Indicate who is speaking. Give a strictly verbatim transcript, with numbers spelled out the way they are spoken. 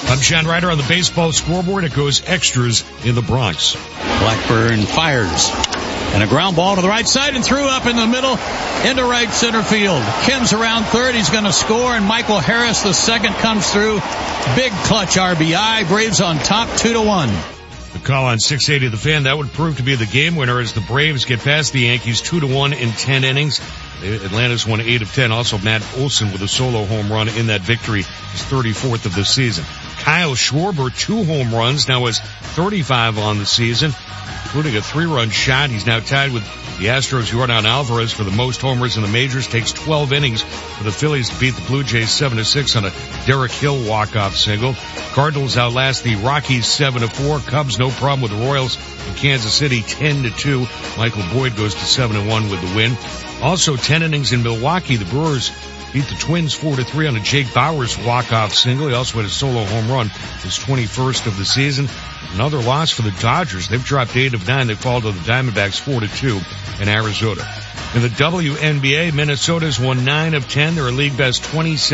Speaker 1: I'm John Ryder on the baseball scoreboard. It goes extras in the Bronx.
Speaker 2: Blackburn fires. And a ground ball to the right side and threw up in the middle into right center field. Kim's around third. He's going to score, and Michael Harris, the second, comes through. Big clutch R B I. Braves on top two to one.
Speaker 1: The call on six eighty The Fan, that would prove to be the game winner as the Braves get past the Yankees two to one in ten innings. Atlanta's won eight of ten. Also, Matt Olson with a solo home run in that victory, his thirty-fourth of the season. Kyle Schwarber, two home runs, now has thirty-five on the season, including a three-run shot. He's now tied with the Astros' Yordan Alvarez for the most homers in the majors. Takes twelve innings for the Phillies to beat the Blue Jays seven to six on a Derek Hill walk-off single. Cardinals outlast the Rockies seven to four. Cubs no problem with the Royals in Kansas City ten to two. Michael Boyd goes to seven to one with the win. Also ten innings in Milwaukee. The Brewers beat the Twins four to three on a Jake Bauers walk-off single. He also had a solo home run, his twenty-first of the season. Another loss for the Dodgers. They've dropped eight of nine. They fall to the Diamondbacks four to two in Arizona. In the W N B A, Minnesota's won nine of ten. They're a league best twenty-seven.